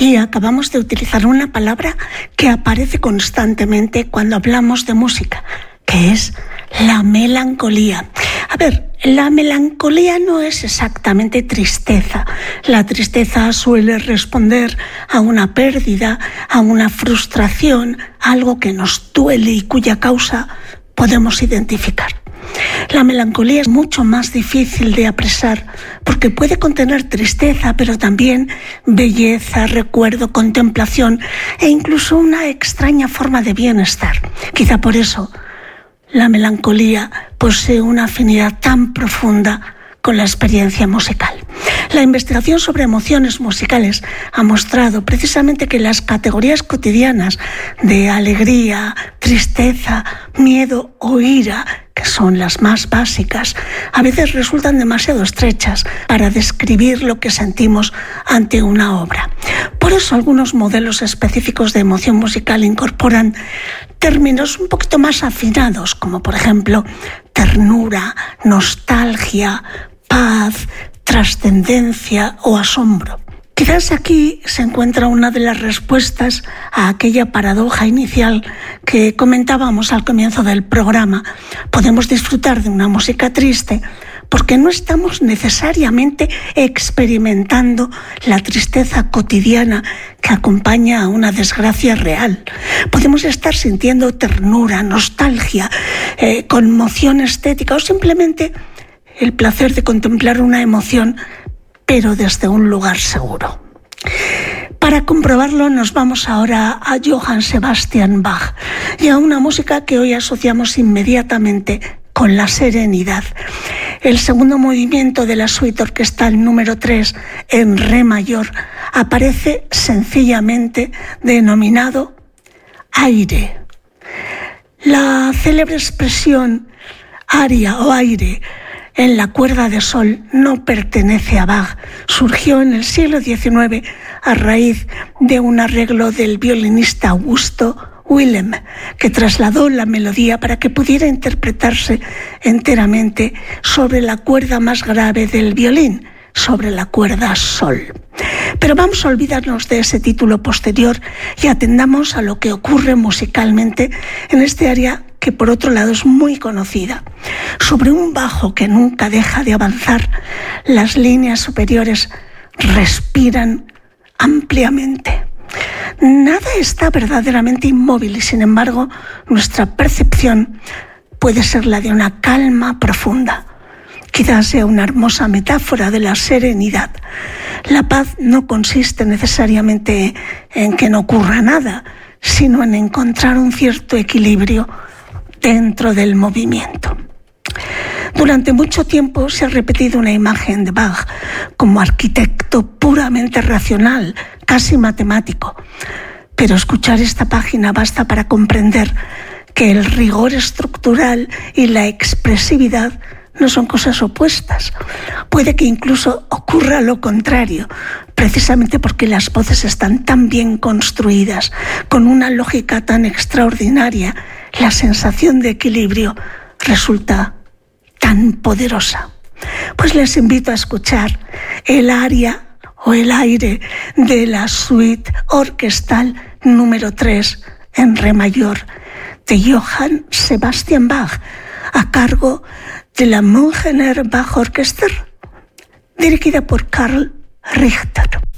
Y acabamos de utilizar una palabra que aparece constantemente cuando hablamos de música, que es la melancolía. A ver, la melancolía no es exactamente tristeza. La tristeza suele responder a una pérdida, a una frustración, algo que nos duele y cuya causa podemos identificar. La melancolía es mucho más difícil de apresar porque puede contener tristeza, pero también belleza, recuerdo, contemplación e incluso una extraña forma de bienestar. Quizá por eso la melancolía posee una afinidad tan profunda con la experiencia musical. La investigación sobre emociones musicales ha mostrado precisamente que las categorías cotidianas de alegría, tristeza, miedo o ira, que son las más básicas, a veces resultan demasiado estrechas para describir lo que sentimos ante una obra. Por eso algunos modelos específicos de emoción musical incorporan términos un poquito más afinados, como por ejemplo ternura, nostalgia, paz, trascendencia o asombro. Quizás aquí se encuentra una de las respuestas a aquella paradoja inicial que comentábamos al comienzo del programa. Podemos disfrutar de una música triste porque no estamos necesariamente experimentando la tristeza cotidiana que acompaña a una desgracia real. Podemos estar sintiendo ternura, nostalgia, conmoción estética o simplemente el placer de contemplar una emoción, pero desde un lugar seguro. Para comprobarlo nos vamos ahora a Johann Sebastian Bach y a una música que hoy asociamos inmediatamente con la serenidad. El segundo movimiento de la suite orquestal número 3 en re mayor aparece sencillamente denominado aire. La célebre expresión aria o aire en la cuerda de sol no pertenece a Bach. Surgió en el siglo XIX a raíz de un arreglo del violinista Augusto Willem, que trasladó la melodía para que pudiera interpretarse enteramente sobre la cuerda más grave del violín, sobre la cuerda sol. Pero vamos a olvidarnos de ese título posterior y atendamos a lo que ocurre musicalmente en este área que por otro lado es muy conocida. Sobre un bajo que nunca deja de avanzar, las líneas superiores respiran ampliamente. Nada está verdaderamente inmóvil y sin embargo nuestra percepción puede ser la de una calma profunda. Quizás sea una hermosa metáfora de la serenidad. La paz no consiste necesariamente en que no ocurra nada, sino en encontrar un cierto equilibrio dentro del movimiento. Durante mucho tiempo se ha repetido una imagen de Bach como arquitecto puramente racional, casi matemático. Pero escuchar esta página basta para comprender que el rigor estructural y la expresividad no son cosas opuestas. Puede que incluso ocurra lo contrario, precisamente porque las voces están tan bien construidas, con una lógica tan extraordinaria, la sensación de equilibrio resulta tan poderosa. Pues les invito a escuchar el aria o el aire de la suite orquestal número 3 en re mayor de Johann Sebastian Bach, a cargo de la Münchener Bach Orchester, dirigida por Karl Richter.